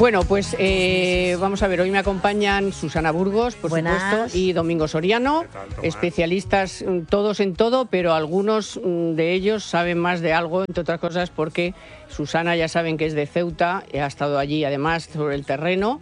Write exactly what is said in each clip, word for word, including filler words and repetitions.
Bueno, pues eh, vamos a ver, hoy me acompañan Susana Burgos, por Buenas. supuesto, y Domingo Soriano, especialistas todos en todo, pero algunos de ellos saben más de algo, entre otras cosas, porque Susana ya saben que es de Ceuta, ha estado allí además sobre el terreno,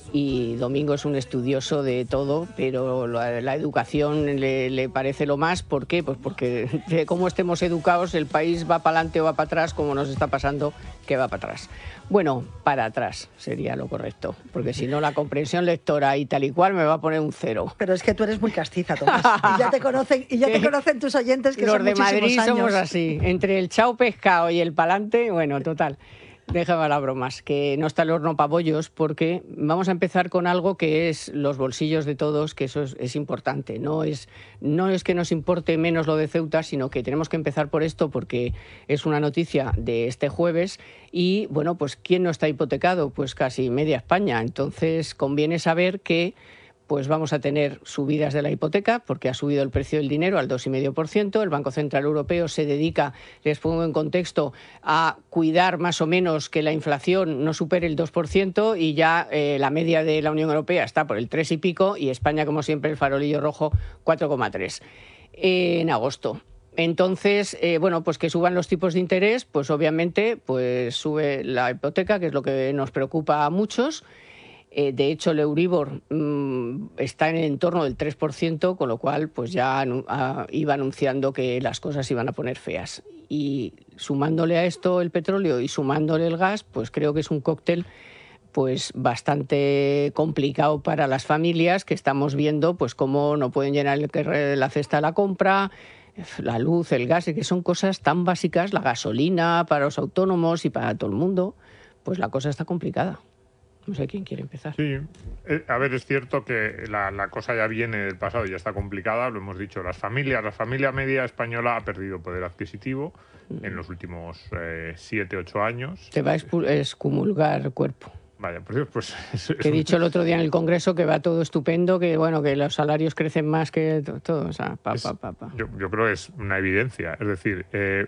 y Domingo es un estudioso de todo, pero la, la educación le, le parece lo más. ¿Por qué? Pues porque de cómo estemos educados, el país va para adelante o va para atrás, como nos está pasando, que va para atrás. Bueno, para atrás sería lo correcto, porque si no la comprensión lectora y tal y cual me va a poner un cero. Pero es que tú eres muy castiza, Tomás, y ya te conocen, y ya te conocen tus oyentes, que los son de muchísimos Madrid años. somos así, entre el chao pescado y el palante, bueno, total. Déjame las bromas, que no está el horno para bollos, porque vamos a empezar con algo que es los bolsillos de todos, que eso es, es importante. No es, no es que nos importe menos lo de Ceuta, sino que tenemos que empezar por esto porque es una noticia de este jueves y, bueno, pues ¿quién no está hipotecado? Pues casi media España. Entonces conviene saber que pues vamos a tener subidas de la hipoteca porque ha subido el precio del dinero al dos coma cinco por ciento. El Banco Central Europeo se dedica, les pongo en contexto, a cuidar más o menos que la inflación no supere el dos por ciento y ya eh, la media de la Unión Europea está por el tres y pico y España, como siempre, el farolillo rojo, cuatro coma tres eh, en agosto. Entonces, eh, bueno, pues que suban los tipos de interés, pues obviamente pues sube la hipoteca, que es lo que nos preocupa a muchos. Eh, de hecho, el Euribor mmm, está en el entorno del tres por ciento, con lo cual pues ya anu- a, iba anunciando que las cosas iban a poner feas. Y sumándole a esto el petróleo y sumándole el gas, pues creo que es un cóctel pues bastante complicado para las familias, que estamos viendo pues cómo no pueden llenar el, la cesta de la compra, la luz, el gas, y que son cosas tan básicas, la gasolina para los autónomos y para todo el mundo, pues la cosa está complicada. No sé quién quiere empezar. Sí, eh, a ver, es cierto que la, la cosa ya viene del pasado y ya está complicada, lo hemos dicho, las familias, la familia media española ha perdido poder adquisitivo mm. en los últimos eh, siete, ocho años. Te va a excomulgar cuerpo. Vaya, por Dios, pues... Es, que he dicho el otro día en el Congreso que va todo estupendo, que bueno, que los salarios crecen más que todo, o sea, pa, es, pa, pa, pa. Yo, yo creo que es una evidencia, es decir... Eh,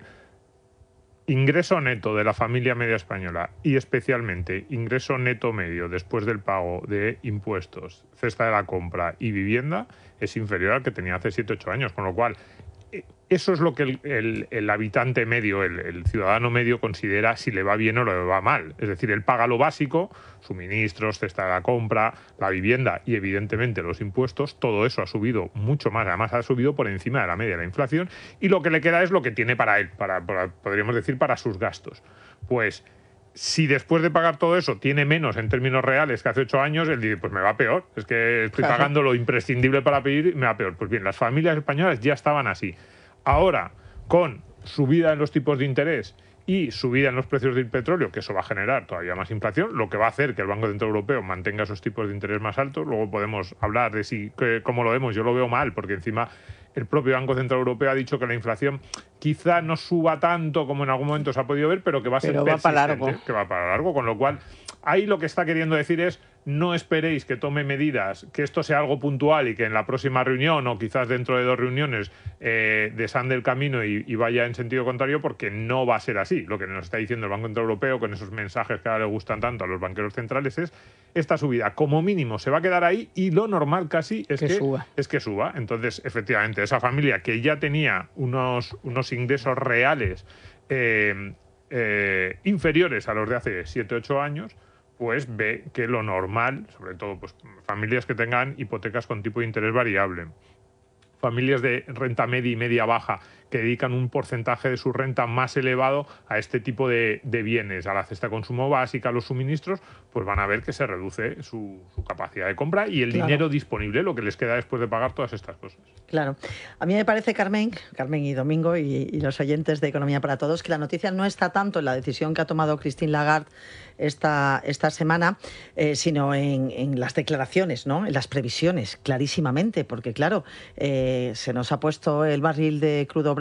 ingreso neto de la familia media española y especialmente ingreso neto medio después del pago de impuestos, cesta de la compra y vivienda es inferior al que tenía hace siete, ocho años, con lo cual eso es lo que el, el, el habitante medio, el, el ciudadano medio considera si le va bien o le va mal. Es decir, él paga lo básico, suministros, cesta de la compra, la vivienda y evidentemente los impuestos, todo eso ha subido mucho más, además ha subido por encima de la media de la inflación y lo que le queda es lo que tiene para él, para, para podríamos decir para sus gastos. Pues si después de pagar todo eso tiene menos en términos reales que hace ocho años, él dice, pues me va peor, es que estoy claro. pagando lo imprescindible para pedir y me va peor. Pues bien, las familias españolas ya estaban así. Ahora, con subida en los tipos de interés y subida en los precios del petróleo, que eso va a generar todavía más inflación, lo que va a hacer que el Banco Central Europeo mantenga esos tipos de interés más altos. Luego podemos hablar de si que, cómo lo vemos. Yo lo veo mal, porque encima el propio Banco Central Europeo ha dicho que la inflación quizá no suba tanto como en algún momento se ha podido ver, pero que va a ser pero va para largo. que va para largo, con lo cual ahí lo que está queriendo decir es no esperéis que tome medidas, que esto sea algo puntual y que en la próxima reunión o quizás dentro de dos reuniones eh, desande el camino y, y vaya en sentido contrario, porque no va a ser así. Lo que nos está diciendo el Banco Central Europeo con esos mensajes que ahora le gustan tanto a los banqueros centrales es esta subida como mínimo se va a quedar ahí y lo normal casi es que, que, suba. es que suba. Entonces, efectivamente, esa familia que ya tenía unos, unos ingresos reales eh, eh, inferiores a los de hace siete, ocho años, pues ve que lo normal, sobre todo pues familias que tengan hipotecas con tipo de interés variable, familias de renta media y media baja que dedican un porcentaje de su renta más elevado a este tipo de, de bienes, a la cesta de consumo básica, a los suministros, pues van a ver que se reduce su, su capacidad de compra y el claro. dinero disponible, lo que les queda después de pagar todas estas cosas. Claro. A mí me parece, Carmen, Carmen y Domingo y, y los oyentes de Economía para Todos, que la noticia no está tanto en la decisión que ha tomado Christine Lagarde esta, esta semana, eh, sino en, en las declaraciones, ¿no? En las previsiones, clarísimamente, porque claro, eh, se nos ha puesto el barril de crudo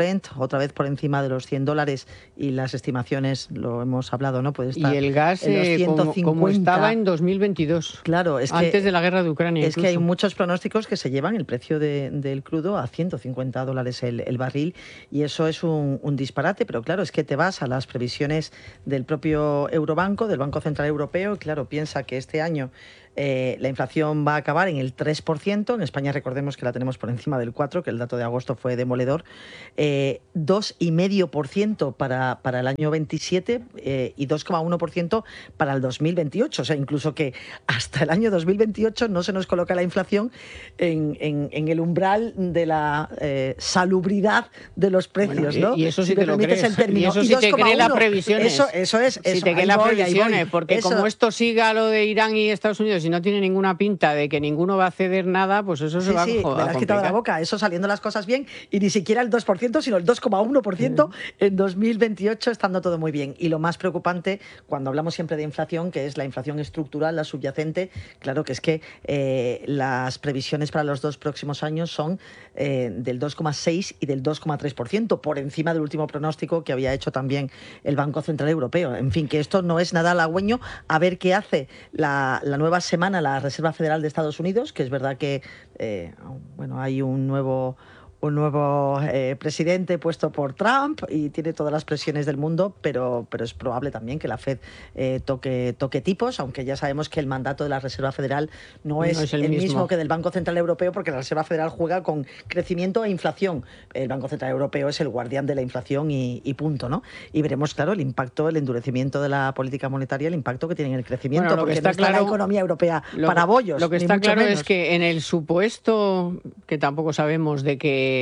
Brent, otra vez por encima de los cien dólares, y las estimaciones, lo hemos hablado, ¿no? Puede estar y el gas en los eh, ciento como, cincuenta. como estaba en dos mil veintidós. Claro, es que, antes de la guerra de Ucrania. Es incluso. que hay muchos pronósticos que se llevan el precio de, del crudo a ciento cincuenta dólares el, el barril, y eso es un, un disparate, pero claro, es que te vas a las previsiones del propio Eurobanco, del Banco Central Europeo, y claro, piensa que este año Eh, la inflación va a acabar en el tres por ciento. En España recordemos que la tenemos por encima del cuatro por ciento, que el dato de agosto fue demoledor. Eh, dos coma cinco por ciento para, para el año veintisiete eh, y dos coma uno por ciento para el dos mil veintiocho. O sea, incluso que hasta el año dos mil veintiocho no se nos coloca la inflación en, en, en el umbral de la eh, salubridad de los precios, bueno, ¿no? Y eso sí si te lo crees. El término. Y eso y sí te cree las previsiones. Eso, eso es. Eso, si te cree las previsiones, porque eso. como esto siga lo de Irán y Estados Unidos y no tiene ninguna pinta de que ninguno va a ceder nada, pues eso sí, se va sí, a joder. me la has quitado de la boca. Eso saliendo las cosas bien, y ni siquiera el dos por ciento, sino el dos coma uno por ciento mm. en dos mil veintiocho, estando todo muy bien. Y lo más preocupante, cuando hablamos siempre de inflación, que es la inflación estructural, la subyacente, claro que es que eh, las previsiones para los dos próximos años son eh, del dos coma seis y del dos coma tres por ciento, por encima del último pronóstico que había hecho también el Banco Central Europeo. En fin, que esto no es nada halagüeño. A ver qué hace la, la nueva semana la Reserva Federal de Estados Unidos, que es verdad que eh, bueno, hay un nuevo un nuevo eh, presidente puesto por Trump y tiene todas las presiones del mundo, pero, pero es probable también que la Fed eh, toque, toque tipos, aunque ya sabemos que el mandato de la Reserva Federal no es, no es el, el mismo. mismo que del Banco Central Europeo, porque la Reserva Federal juega con crecimiento e inflación. El Banco Central Europeo es el guardián de la inflación y, y punto, ¿no? Y veremos, claro, el impacto, el endurecimiento de la política monetaria, el impacto que tiene en el crecimiento, bueno, porque está no está claro, la economía europea lo, para bollos. Lo que está mucho claro menos. es que en el supuesto, que tampoco sabemos, de que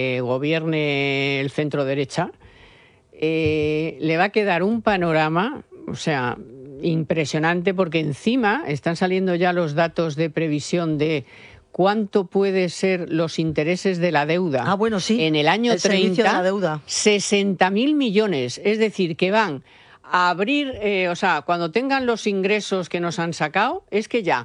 gobierne el centro derecha, eh, le va a quedar un panorama, o sea, impresionante, porque encima están saliendo ya los datos de previsión de cuánto puede ser los intereses de la deuda. Ah, bueno, sí. En el año el treinta, de la deuda. sesenta mil millones, es decir, que van a abrir, eh, o sea, cuando tengan los ingresos que nos han sacado, es que ya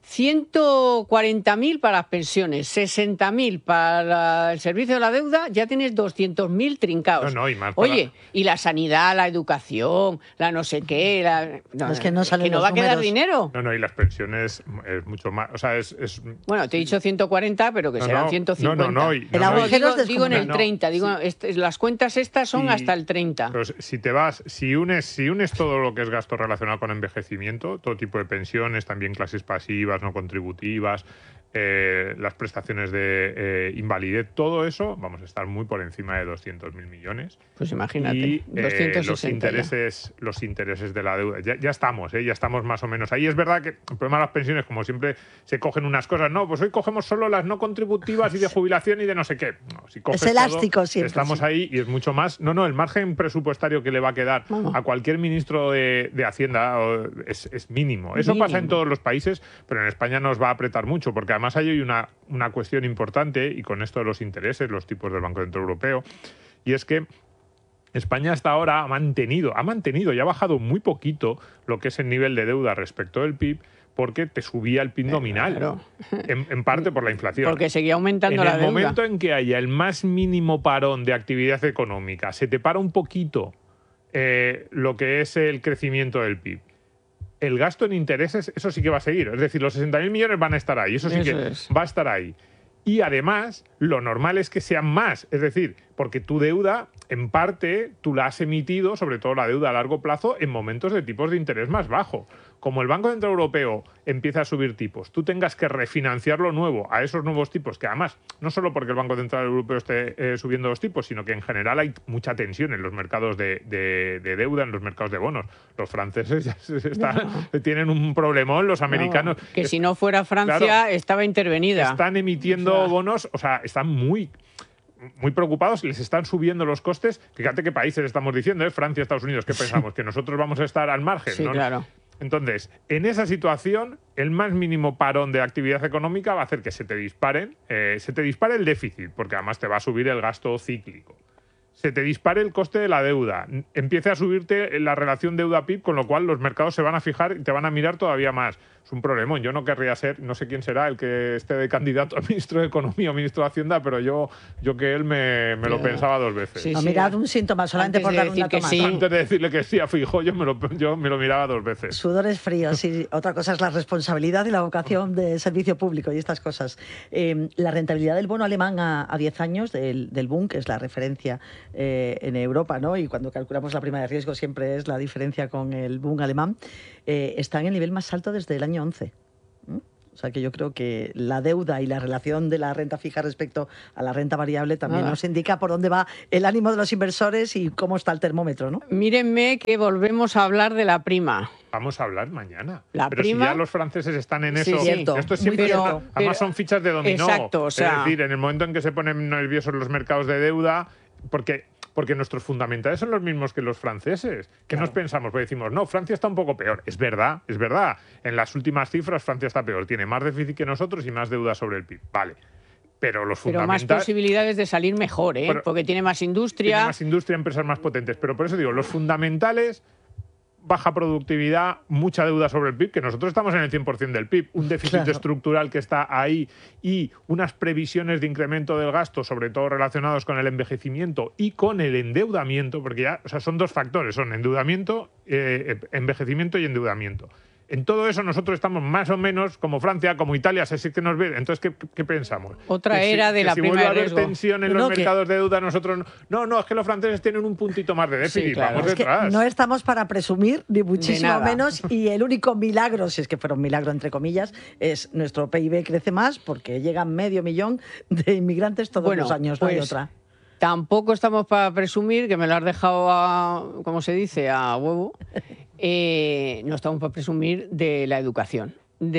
ciento cuarenta mil para las pensiones, sesenta mil para el servicio de la deuda, ya tienes doscientos mil trincados. No, no, y más para... Oye, y la sanidad, la educación, la no sé qué, la... No, es que no salen que no los va a quedar números. dinero. No, no, y las pensiones es mucho más, o sea, es... es... Bueno, te he dicho ciento cuarenta, pero que no, serán no, ciento cincuenta. No, no, no. Y, el no, agujero digo, es digo en el no, treinta, digo, sí. este, las cuentas estas son Y, hasta el treinta. Pero si te vas, si unes, si unes todo lo que es gasto relacionado con envejecimiento, todo tipo de pensiones, también clases pasivas, no contributivas, Eh, las prestaciones de eh, invalidez, todo eso, vamos a estar muy por encima de doscientos mil millones. Pues imagínate, y, eh, doscientos sesenta los intereses, ya. los intereses de la deuda. Ya, ya estamos, ¿eh? ya estamos más o menos ahí. Es verdad que el problema de las pensiones, como siempre, se cogen unas cosas. No, pues hoy cogemos solo las no contributivas y de jubilación y de no sé qué. No, si coges es elástico todo, siempre. Estamos sí. ahí y es mucho más. No, no, el margen presupuestario que le va a quedar Vamos. a cualquier ministro de, de Hacienda es, es mínimo. Eso mínimo. pasa en todos los países, pero en España nos va a apretar mucho, porque además hay una una cuestión importante, y con esto de los intereses, los tipos del Banco Central Europeo, y es que España hasta ahora ha mantenido, ha mantenido y ha bajado muy poquito lo que es el nivel de deuda respecto del P I B, porque te subía el P I B nominal, claro. en, en parte por la inflación. Porque seguía aumentando en la deuda. En el momento en que haya el más mínimo parón de actividad económica, se te para un poquito eh, lo que es el crecimiento del P I B, el gasto en intereses, eso sí que va a seguir. Es decir, los sesenta mil millones van a estar ahí. Eso sí eso que es. va a estar ahí. Y además, lo normal es que sean más. Es decir, porque tu deuda, en parte, tú la has emitido, sobre todo la deuda a largo plazo, en momentos de tipos de interés más bajo. Como el Banco Central Europeo empieza a subir tipos, tú tengas que refinanciar lo nuevo a esos nuevos tipos, que además, no solo porque el Banco Central Europeo esté eh, subiendo los tipos, sino que en general hay mucha tensión en los mercados de, de, de deuda, en los mercados de bonos. Los franceses ya se están, no. tienen un problemón, los americanos... No, que si no fuera Francia, claro, estaba intervenida. Están emitiendo o sea, bonos, o sea, están muy... muy preocupados, les están subiendo los costes. Fíjate qué países estamos diciendo, ¿eh? Francia, Estados Unidos, ¿qué pensamos? ¿Que nosotros vamos a estar al margen? Sí, ¿no? claro. Entonces, en esa situación, el más mínimo parón de actividad económica va a hacer que se te disparen, eh, se te dispare el déficit, porque además te va a subir el gasto cíclico. Se te dispare el coste de la deuda, empiece a subirte la relación deuda-P I B, con lo cual los mercados se van a fijar y te van a mirar todavía más. es un problema. Yo no querría ser, no sé quién será el que esté de candidato a ministro de Economía o ministro de Hacienda, pero yo, yo que él me, me lo pensaba dos veces. Sí, no, sí. Mirad un síntoma, solamente Antes por de dar un decir dato que más. sí. Antes de decirle que sí a Feijóo, yo me lo, yo me lo miraba dos veces. Sudores fríos, sí. Otra cosa es la responsabilidad y la vocación de servicio público y estas cosas. Eh, la rentabilidad del bono alemán a, a diez años, del, del Bund, que es la referencia eh, en Europa, ¿no? Y cuando calculamos la prima de riesgo siempre es la diferencia con el Bund alemán, eh, está en el nivel más alto desde el año once. ¿Mm? O sea que yo creo que la deuda y la relación de la renta fija respecto a la renta variable también Nada. nos indica por dónde va el ánimo de los inversores y cómo está el termómetro, ¿no? Mírenme que volvemos a hablar de la prima. Vamos a hablar mañana. La pero prima, si ya los franceses están en sí, eso, cierto, esto es muy siempre cierto. una- además Pero- son fichas de dominó. Exacto, o sea- es decir, en el momento en que se ponen nerviosos los mercados de deuda, porque porque nuestros fundamentales son los mismos que los franceses. ¿Qué Claro. nos pensamos? Pues decimos, no, Francia está un poco peor. Es verdad, es verdad. En las últimas cifras Francia está peor. Tiene más déficit que nosotros y más deuda sobre el P I B. Vale. Pero los Pero más fundamentales... posibilidades de salir mejor, ¿eh? Pero- Porque tiene más Tiene industria. más industria, empresas más potentes. Pero por eso digo, los fundamentales, baja productividad, mucha deuda sobre el P I B, que nosotros estamos en el cien por ciento del P I B, un déficit Claro. estructural que está ahí y unas previsiones de incremento del gasto, sobre todo relacionados con el envejecimiento y con el endeudamiento, porque ya, o sea, son dos factores, son endeudamiento, eh, envejecimiento y endeudamiento. En todo eso nosotros estamos más o menos como Francia, como Italia, si es que nos ve. Entonces, ¿qué, qué pensamos? Otra Que si- era de que la si prima vuelve de a haber riesgo. tensión en No, los que- mercados de deuda, nosotros no. No, no, es que los franceses tienen un puntito más de déficit. Sí, claro. Vamos Es que detrás. no estamos para presumir, ni muchísimo nada. menos, y el único milagro, si es que fuera un milagro entre comillas, es nuestro P I B crece más porque llegan medio millón de inmigrantes todos Bueno, los años, no hay pues, otra. Tampoco estamos para presumir, que me lo has dejado a, ¿cómo se dice?, a huevo. Eh, no estamos para presumir de la educación,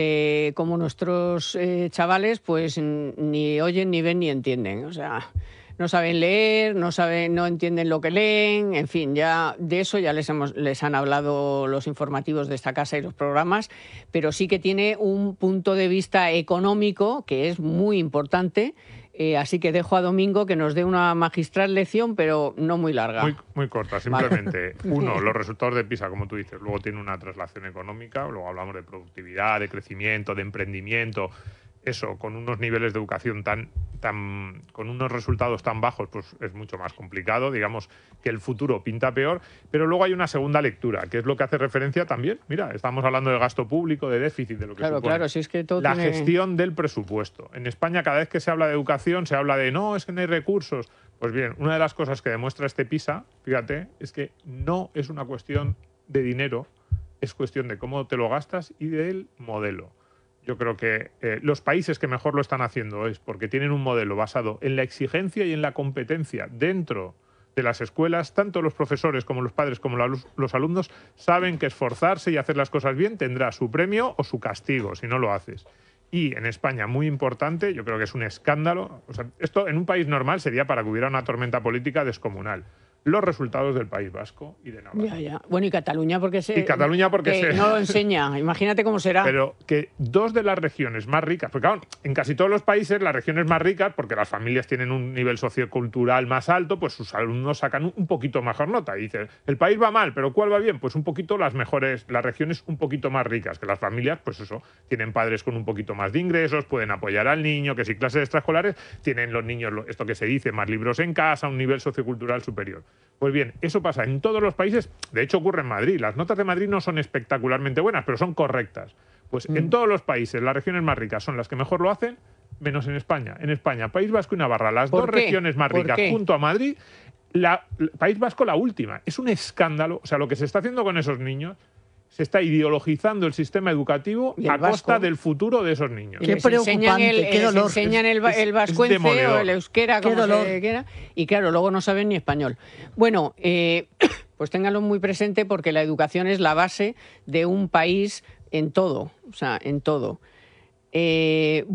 de cómo nuestros eh, chavales pues n- ni oyen, ni ven, ni entienden. O sea, no saben leer, no saben, no entienden lo que leen, en fin, ya de eso ya les hemos, les han hablado los informativos de esta casa y los programas, pero sí que tiene un punto de vista económico que es muy importante. Eh, así que dejo a Domingo que nos dé una magistral lección, pero no muy larga. Muy, muy corta, simplemente. Uno, los resultados de PISA, como tú dices, luego tiene una traslación económica, luego hablamos de productividad, de crecimiento, de emprendimiento. Eso, con unos niveles de educación tan, tan, con unos resultados tan bajos, pues es mucho más complicado. Digamos que el futuro pinta peor, pero luego hay una segunda lectura, que es lo que hace referencia también. Mira, estamos hablando de gasto público, de déficit, de lo que Claro, supone. claro, si es que todo La tiene- gestión del presupuesto. En España, cada vez que se habla de educación, se habla de no, es que no hay recursos. Pues bien, una de las cosas que demuestra este PISA, fíjate, es que no es una cuestión de dinero, es cuestión de cómo te lo gastas y del modelo. Yo creo que eh, los países que mejor lo están haciendo es porque tienen un modelo basado en la exigencia y en la competencia dentro de las escuelas. Tanto los profesores como los padres como la- los alumnos saben que esforzarse y hacer las cosas bien tendrá su premio o su castigo si no lo haces. Y en España, muy importante, yo creo que es un escándalo. O sea, esto en un país normal sería para que hubiera una tormenta política descomunal. Los resultados del País Vasco y de Navarra. Ya, ya. Bueno, y Cataluña porque se... Y Cataluña porque que se- no lo enseña. Imagínate cómo será. Pero que dos de las regiones más ricas, porque claro, en casi todos los países las regiones más ricas, porque las familias tienen un nivel sociocultural más alto, pues sus alumnos sacan un- un poquito mejor nota. Y dicen, el país va mal, pero ¿cuál va bien? Pues un poquito las mejores, las regiones un poquito más ricas, que las familias, pues eso, tienen padres con un poquito más de ingresos, pueden apoyar al niño, que si clases extraescolares, tienen los niños, lo- esto que se dice, más libros en casa, un nivel sociocultural superior. Pues bien, eso pasa en todos los países, de hecho ocurre en Madrid. Las notas de Madrid no son espectacularmente buenas, pero son correctas. Pues en todos los países, las regiones más ricas son las que mejor lo hacen, menos en España. En España, País Vasco y Navarra, las ¿Por dos qué? regiones más ¿Por ricas qué? junto a Madrid, la, el País Vasco la última. Es un escándalo. O sea, lo que se está haciendo con esos niños, se está ideologizando el sistema educativo Y el a costa vasco. del futuro de esos niños. Y Qué les enseñan el, preocupante, qué les dolor. enseñan el, va- Es- el es vascuence demoledor. o el euskera, Qué como dolor. se quiera. Y claro, luego no saben ni español. Bueno, eh, pues ténganlo muy presente porque la educación es la base de un país en todo. O sea, en todo. Eh, bueno,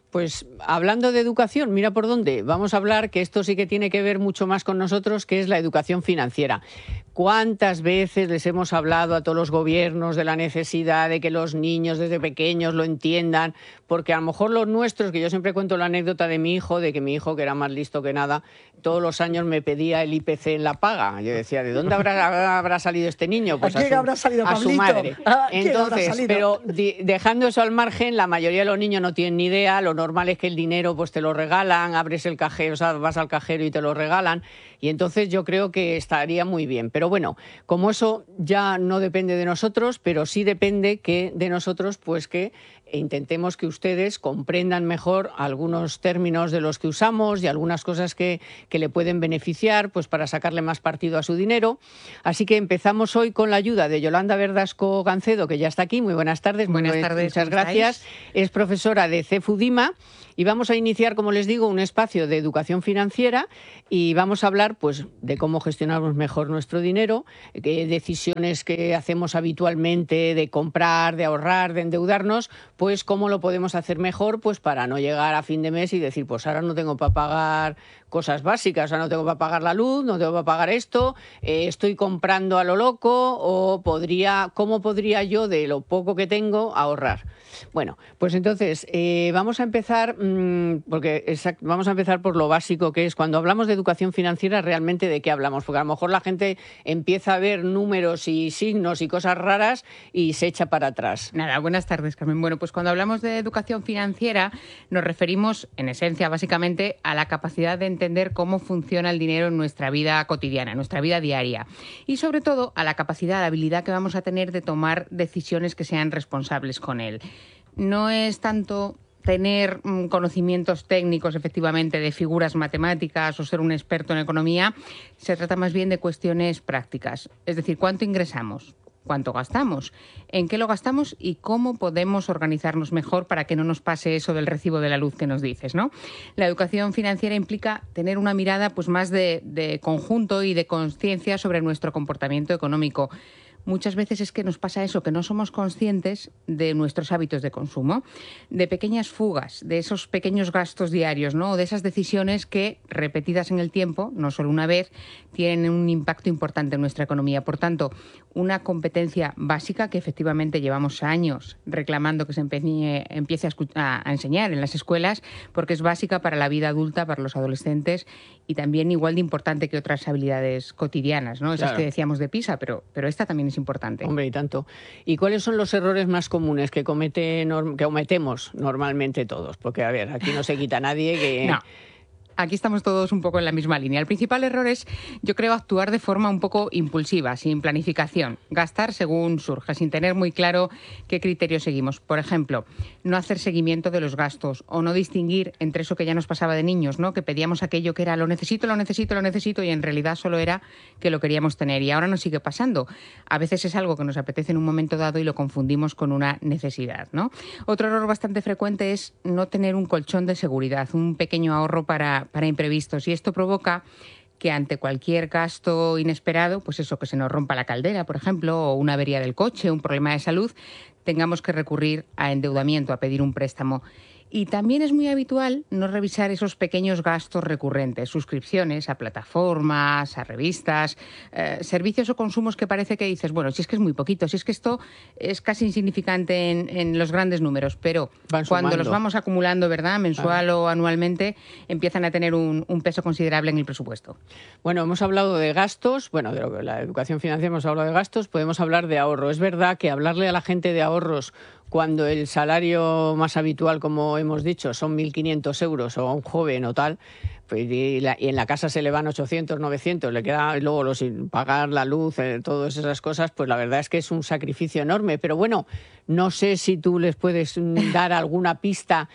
Pues hablando de educación, mira por dónde. Vamos a hablar, que esto sí que tiene que ver mucho más con nosotros, que es la educación financiera. ¿Cuántas veces les hemos hablado a todos los gobiernos de la necesidad de que los niños desde pequeños lo entiendan? Porque a lo mejor los nuestros, que yo siempre cuento la anécdota de mi hijo, de que mi hijo, que era más listo que nada, todos los años me pedía el I P C en la paga. Yo decía, ¿de dónde habrá, habrá salido este niño? Pues ¿A quién a su, habrá salido, a su Pablito? madre. ¿A quién habrá Entonces, salido? pero di, dejando eso al margen, la mayoría de los niños no tienen ni idea. Lo normal es que el dinero pues te lo regalan, abres el cajero, o sea, vas al cajero y te lo regalan. Y entonces yo creo que estaría muy bien. Pero bueno, como eso ya no depende de nosotros, pero sí depende que de nosotros, pues que intentemos que ustedes comprendan mejor algunos términos de los que usamos y algunas cosas que, que le pueden beneficiar, pues para sacarle más partido a su dinero. Así que empezamos hoy con la ayuda de Yolanda Verdasco Gancedo, que ya está aquí. Muy buenas tardes. Buenas muy, tardes. Muchas gracias. ¿Estáis? Es profesora de CEFUDIMA y vamos a iniciar, como les digo, un espacio de educación financiera y vamos a hablar pues de cómo gestionamos mejor nuestro dinero, qué decisiones que hacemos habitualmente de comprar, de ahorrar, de endeudarnos, pues cómo lo podemos hacer mejor pues para no llegar a fin de mes y decir, pues ahora no tengo para pagar cosas básicas, o sea, no tengo para pagar la luz, no tengo para pagar esto, eh, estoy comprando a lo loco, o podría, ¿cómo podría yo de lo poco que tengo ahorrar? Bueno, pues entonces eh, vamos a empezar, mmm, porque exact, vamos a empezar por lo básico, que es cuando hablamos de educación financiera, realmente de qué hablamos, porque a lo mejor la gente empieza a ver números y signos y cosas raras y se echa para atrás. Nada, buenas tardes, Carmen. Bueno, pues cuando hablamos de educación financiera nos referimos, en esencia, básicamente, a la capacidad de entender cómo funciona el dinero en nuestra vida cotidiana, en nuestra vida diaria. Y sobre todo a la capacidad, la habilidad que vamos a tener de tomar decisiones que sean responsables con él. No es tanto tener mm, conocimientos técnicos, efectivamente, de figuras matemáticas o ser un experto en economía. Se trata más bien de cuestiones prácticas. Es decir, ¿cuánto ingresamos? ¿Cuánto gastamos? ¿En qué lo gastamos? Y cómo podemos organizarnos mejor para que no nos pase eso del recibo de la luz que nos dices, ¿no? La educación financiera implica tener una mirada pues, más de, de conjunto y de conciencia sobre nuestro comportamiento económico. Muchas veces es que nos pasa eso, que no somos conscientes de nuestros hábitos de consumo, de pequeñas fugas, de esos pequeños gastos diarios, ¿no? O de esas decisiones que, repetidas en el tiempo, no solo una vez, tienen un impacto importante en nuestra economía. Por tanto, una competencia básica que efectivamente llevamos años reclamando que se empeñe, empiece a, a, a enseñar en las escuelas, porque es básica para la vida adulta, para los adolescentes, y también igual de importante que otras habilidades cotidianas, ¿no? Esas Claro. que decíamos de PISA, pero, pero esta también es importante. Hombre, y tanto. ¿Y cuáles son los errores más comunes que comete, que cometemos normalmente todos? Porque, a ver, aquí no se quita nadie que... No. Aquí estamos todos un poco en la misma línea. El principal error es, yo creo, actuar de forma un poco impulsiva, sin planificación. Gastar según surge, sin tener muy claro qué criterio seguimos. Por ejemplo, no hacer seguimiento de los gastos o no distinguir entre eso que ya nos pasaba de niños, ¿no? Que pedíamos aquello que era lo necesito, lo necesito, lo necesito y en realidad solo era que lo queríamos tener. Y ahora nos sigue pasando. A veces es algo que nos apetece en un momento dado y lo confundimos con una necesidad, ¿no? Otro error bastante frecuente es no tener un colchón de seguridad, un pequeño ahorro para para imprevistos, y esto provoca que ante cualquier gasto inesperado, pues eso, que se nos rompa la caldera, por ejemplo, o una avería del coche, un problema de salud, tengamos que recurrir a endeudamiento, a pedir un préstamo. Y también es muy habitual no revisar esos pequeños gastos recurrentes, suscripciones a plataformas, a revistas, eh, servicios o consumos que parece que dices, bueno, si es que es muy poquito, si es que esto es casi insignificante en, en los grandes números, pero Van cuando sumando. los vamos acumulando, ¿verdad?, mensual o anualmente, empiezan a tener un, un peso considerable en el presupuesto. Bueno, hemos hablado de gastos, bueno, de lo que la educación financiera hemos hablado de gastos, podemos hablar de ahorro. Es verdad que hablarle a la gente de ahorros cuando el salario más habitual, como hemos dicho, son mil quinientos euros o a un joven o tal, pues y, la, y en la casa se le van ochocientos, novecientos, le queda y luego los, pagar la luz, eh, todas esas cosas, pues la verdad es que es un sacrificio enorme. Pero bueno, no sé si tú les puedes dar alguna pista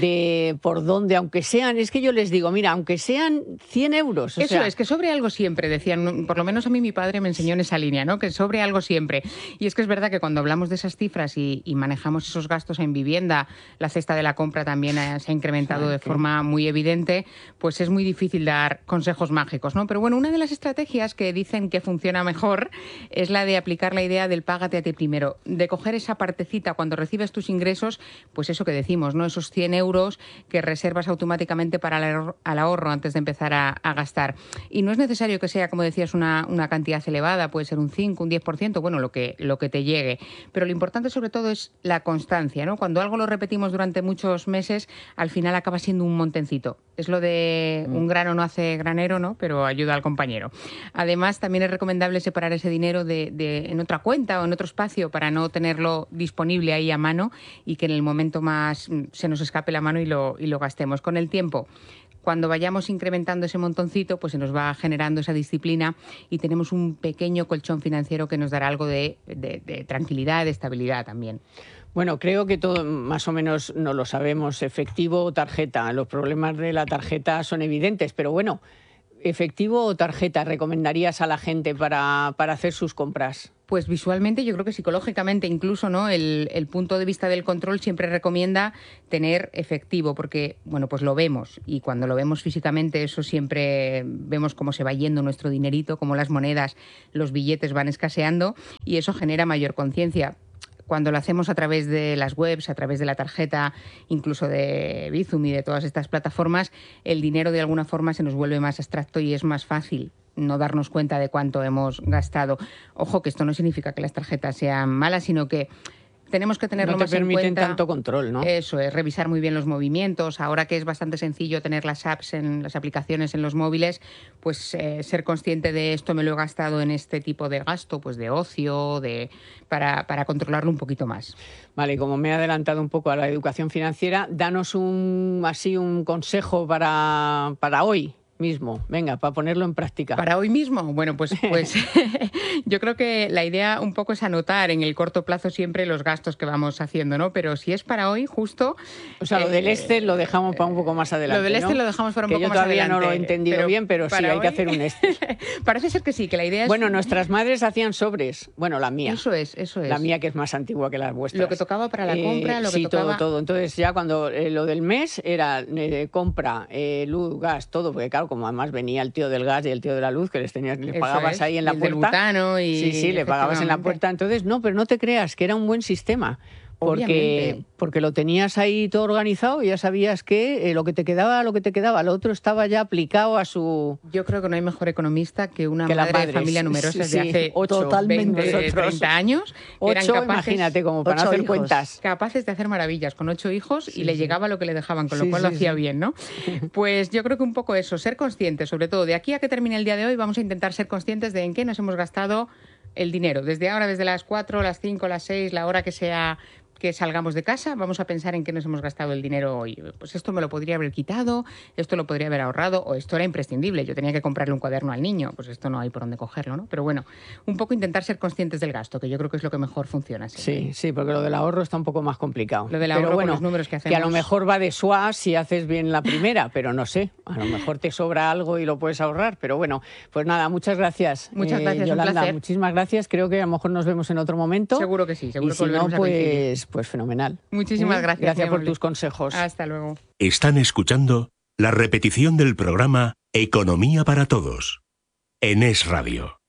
de por dónde, aunque sean, es que yo les digo, mira, aunque sean cien euros. O Eso sea, es, que sobre algo siempre, decían, por lo menos a mí mi padre me enseñó en esa línea, ¿no? Que sobre algo siempre. Y es que es verdad que cuando hablamos de esas cifras y, y manejamos esos gastos en vivienda, la cesta de la compra también eh, se ha incrementado de forma muy evidente, pues es muy difícil dar consejos mágicos, ¿no? Pero bueno, una de las estrategias que dicen que funciona mejor es la de aplicar la idea del págate a ti primero, de coger esa partecita cuando recibes tus ingresos, pues eso que decimos, ¿no? Esos cien euros que reservas automáticamente para el ahorro, al ahorro antes de empezar a, a gastar. Y no es necesario que sea, como decías, una, una cantidad elevada, puede ser un cinco, un diez por ciento, bueno, lo que, lo que te llegue. Pero lo importante sobre todo es la constancia, ¿no? Cuando algo lo repetimos durante muchos meses, al final acaba siendo un montencito. Es lo de un grano no hace granero, ¿no? Pero ayuda al compañero. Además, también es recomendable separar ese dinero de, de, en otra cuenta o en otro espacio para no tenerlo disponible ahí a mano y que en el momento más se nos escape la mano y lo, y lo gastemos. Con el tiempo, cuando vayamos incrementando ese montoncito, pues se nos va generando esa disciplina y tenemos un pequeño colchón financiero que nos dará algo de, de, de tranquilidad, de estabilidad también. Bueno, creo que todo más o menos no lo sabemos, efectivo o tarjeta. Los problemas de la tarjeta son evidentes, pero bueno, ¿efectivo o tarjeta recomendarías a la gente para, para hacer sus compras? Pues visualmente, yo creo que psicológicamente incluso, ¿no? El, el punto de vista del control siempre recomienda tener efectivo, porque, bueno, pues lo vemos y cuando lo vemos físicamente eso siempre vemos cómo se va yendo nuestro dinerito, cómo las monedas, los billetes van escaseando y eso genera mayor conciencia. Cuando lo hacemos a través de las webs, a través de la tarjeta, incluso de Bizum y de todas estas plataformas, el dinero de alguna forma se nos vuelve más abstracto y es más fácil no darnos cuenta de cuánto hemos gastado. Ojo, que esto no significa que las tarjetas sean malas, sino que tenemos que tenerlo más en cuenta. No te permiten tanto control, ¿no? Eso es, revisar muy bien los movimientos. Ahora que es bastante sencillo tener las apps, en las aplicaciones en los móviles, pues eh, ser consciente de esto me lo he gastado en este tipo de gasto, pues de ocio, de para, para controlarlo un poquito más. Vale, como me he adelantado un poco a la educación financiera, danos un así un consejo para, para hoy mismo, venga, para ponerlo en práctica. ¿Para hoy mismo? Bueno, pues, pues yo creo que la idea un poco es anotar en el corto plazo siempre los gastos que vamos haciendo, ¿no? Pero si es para hoy, justo... O sea, lo del Excel eh, lo dejamos para un poco más adelante, Lo del Excel, ¿no? lo dejamos para un que poco más adelante. Yo todavía no lo he entendido pero bien, pero sí, hay hoy... que hacer un Excel. Parece ser que sí, que la idea es... Bueno, nuestras madres hacían sobres. Bueno, la mía. Eso es, eso es. La mía, que es más antigua que las vuestras. Lo que tocaba para la compra, eh, lo que sí, tocaba... Sí, todo, todo. Entonces ya cuando eh, lo del mes era eh, compra, eh, luz, gas, todo, porque claro, como además venía el tío del gas y el tío de la luz, que les tenías, les pagabas es, ahí en la el puerta. Del butano y... Sí, sí, le pagabas en la puerta. Entonces, no, pero no te creas, que era un buen sistema. Porque, porque lo tenías ahí todo organizado y ya sabías que eh, lo que te quedaba, lo que te quedaba, lo otro estaba ya aplicado a su... Yo creo que no hay mejor economista que una que madre de familia numerosa sí, de hace ocho, veinte, treinta años. Ocho, eran capaces, imagínate, como para no hacer hijos. cuentas. Capaces de hacer maravillas con ocho hijos sí, y le sí. llegaba lo que le dejaban, con lo sí, cual sí, lo hacía sí. bien, ¿no? Pues yo creo que un poco eso, ser conscientes, sobre todo de aquí a que termine el día de hoy, vamos a intentar ser conscientes de en qué nos hemos gastado el dinero. Desde ahora, desde las cuatro, las cinco, las seis, la hora que sea... que salgamos de casa, vamos a pensar en qué nos hemos gastado el dinero hoy. Pues esto me lo podría haber quitado, esto lo podría haber ahorrado, o esto era imprescindible, yo tenía que comprarle un cuaderno al niño, pues esto no hay por dónde cogerlo, ¿no? Pero bueno, un poco intentar ser conscientes del gasto, que yo creo que es lo que mejor funciona. Siempre. Sí, sí, porque lo del ahorro está un poco más complicado. Lo del ahorro, pero bueno, con los números que hacemos... que a lo mejor va de suaz si haces bien la primera, pero no sé, a lo mejor te sobra algo y lo puedes ahorrar, pero bueno, pues nada, muchas gracias. Muchas eh, gracias, Yolanda, un placer. Muchísimas gracias, creo que a lo mejor nos vemos en otro momento. Seguro que sí, seguro y que si no, volveremos a pues, coincidir. pues fenomenal. Muchísimas ¿Eh? gracias. Gracias por tus consejos. Hasta luego. Están escuchando la repetición del programa Economía para Todos en Es Radio.